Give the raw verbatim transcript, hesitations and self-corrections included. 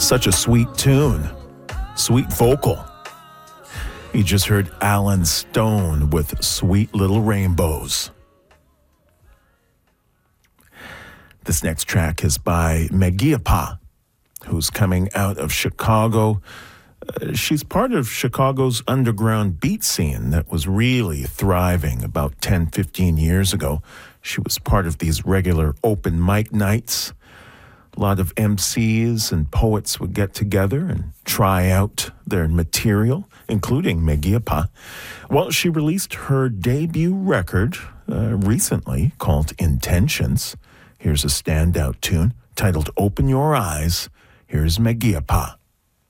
Such a sweet tune. Sweet vocal. You just heard Alan Stone with Sweet Little Rainbows. This next track is by Megiapa, who's coming out of Chicago. Uh, she's part of Chicago's underground beat scene that was really thriving about ten, fifteen years ago. She was part of these regular open mic nights. A lot of M Cs and poets would get together and try out their material, including Megiapa. Well, she released her debut record uh, recently called Intentions. Here's a standout tune titled Open Your Eyes. Here's Megiapa.